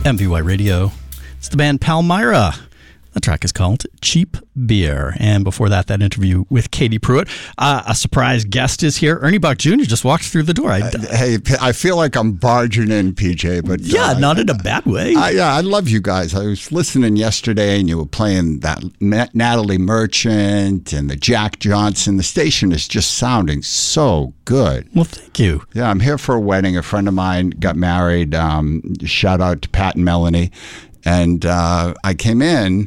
MVY Radio. It's the band Palmyra. The track is called Cheap Beer. And before that interview with Katie Pruitt. A surprise guest is here. Ernie Bach Jr. just walked through the door. Hey, I feel like I'm barging in, PJ, but... Yeah, not in a bad way. I love you guys. I was listening yesterday, and you were playing that Natalie Merchant and the Jack Johnson. The station is just sounding so good. Well, thank you. Yeah, I'm here for a wedding. A friend of mine got married. Shout out to Pat and Melanie. And I came in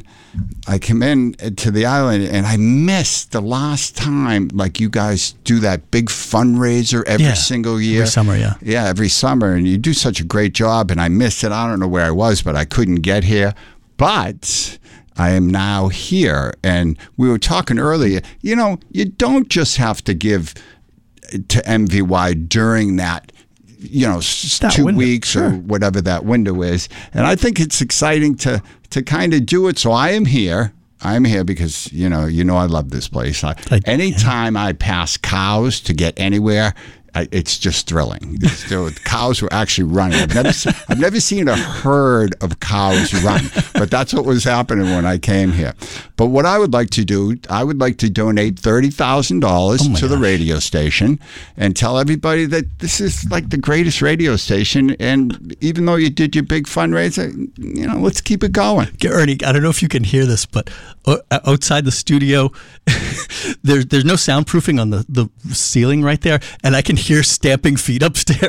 to the island, and I missed the last time, like, you guys do that big fundraiser every single year. Every summer, yeah. Yeah, every summer, and you do such a great job, and I missed it. I don't know where I was, but I couldn't get here. But I am now here, and we were talking earlier, you know, you don't just have to give to MVY during that, you know, 2 weeks or whatever that window is. And I think it's exciting to kind of do it. So I am here. I'm here because, you know I love this place. Anytime I pass cows to get anywhere, it's just thrilling. The cows were actually running. I've never seen a herd of cows run, but that's what was happening when I came here. But what I would like to do, I would like to donate $30,000 to the radio station and tell everybody that this is like the greatest radio station. And even though you did your big fundraiser, you know, let's keep it going. Ernie, I don't know if you can hear this, but outside the studio, there's no soundproofing on the ceiling right there, and I can hear stamping feet upstairs.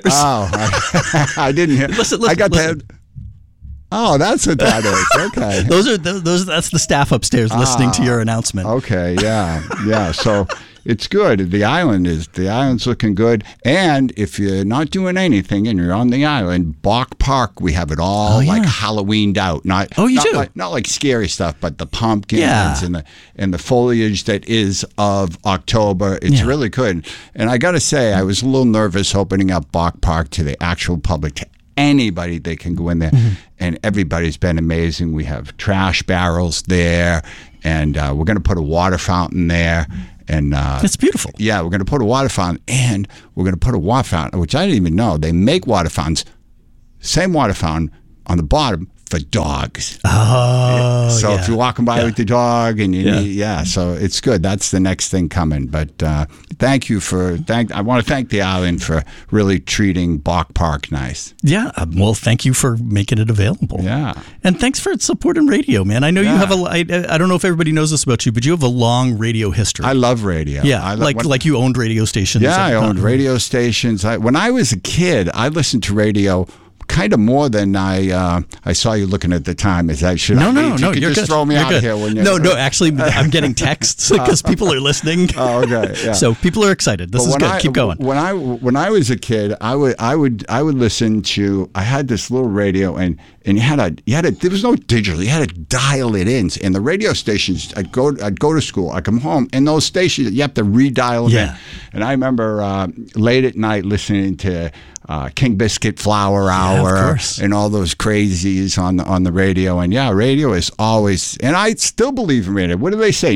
Oh, I didn't hear. Listen, I got listen. that. Oh, that's what that is. Okay. That's the staff upstairs listening to your announcement. Okay, yeah. So it's good. The island's looking good. And if you're not doing anything and you're on the island, Bach Park, we have it all like Halloweened out. Not like scary stuff, but the pumpkins and the foliage that is of October. It's really good. And I got to say, I was a little nervous opening up Bach Park to the actual public, to anybody. They can go in there, and everybody's been amazing. We have trash barrels there, and we're going to put a water fountain there. And it's beautiful. Yeah, we're going to put a water fountain, and we're going to put a water fountain, which I didn't even know. They make water fountains, same water fountain on the bottom for dogs. Oh, so if you're walking by with the dog, and so it's good. That's the next thing coming. But I want to thank the island for really treating Bach Park nice. Yeah, well, thank you for making it available. Yeah, and thanks for supporting radio, man. I know you have I don't know if everybody knows this about you, but you have a long radio history. I love radio. Yeah, like you owned radio stations. Yeah, I owned radio stations. When I was a kid, I listened to radio kind of more than I saw you looking at the time. Is that should no, you you're just good. throw me you're out good. here when you No, actually, I'm getting texts because people are listening. Oh, okay. Yeah. So people are excited. This is good. Keep going. When I was a kid, I would listen to. I had this little radio, and you had a. There was no digital. You had to dial it in, and the radio stations. I'd go to school. I come home, and those stations you have to redial them in. And I remember late at night listening to King Biscuit Flower Hour and all those crazies on the radio. And radio is always, and I still believe in radio. What do they say?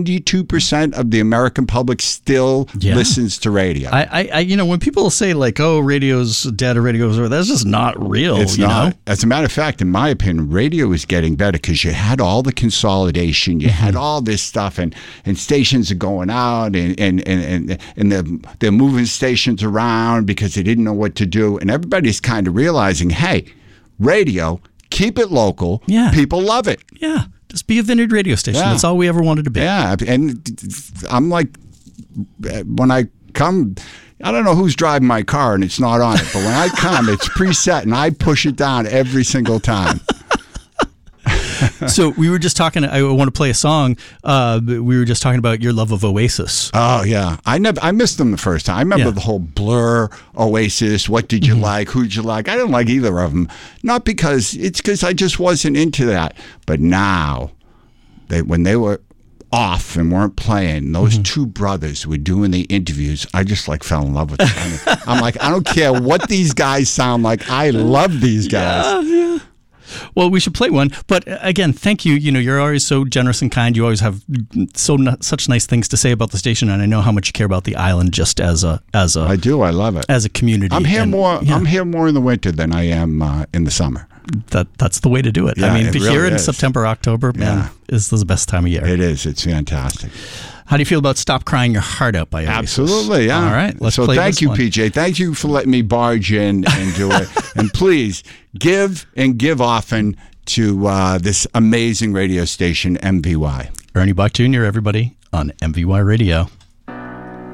92% of the American public still listens to radio. I when people say like, oh, radio's dead or radio's over, that's just not real. It's not. As a matter of fact, in my opinion, radio is getting better because you had all the consolidation, you had all this stuff, and stations are going out, and they're moving stations around because they didn't know what to do, and everybody's kind of realizing, hey, radio, keep it local. Yeah, people love it. Yeah, just be a vineyard radio station. That's all we ever wanted to be. Yeah, and I'm like, when I come, I don't know who's driving my car and it's not on it, but when I come, it's preset and I push it down every single time. So we were just talking, I want to play a song. We were just talking about your love of Oasis. Oh, yeah. I missed them the first time. I remember the whole Blur, Oasis, what did you like, who did you like? I didn't like either of them. Not because I just wasn't into that. But now, when they were off and weren't playing, those two brothers were doing the interviews, I just fell in love with them. I'm like, I don't care what these guys sound like. I love these guys. Yeah. Well, we should play one. But again, thank you. You know, you're always so generous and kind. You always have such nice things to say about the station, and I know how much you care about the island just as a. I do. I love it. As a community. I'm here more in the winter than I am in the summer. That's the way to do it. Yeah, I mean, it here really in is. September, October, man, is the best time of year. It is. It's fantastic. How do you feel about Stop Crying Your Heart Out by Oasis? Absolutely, yeah. All right, let's so play thank this you, one. PJ. Thank you for letting me barge in and do it. And please give often to this amazing radio station, MVY. Ernie Bach Jr., everybody, on MVY Radio.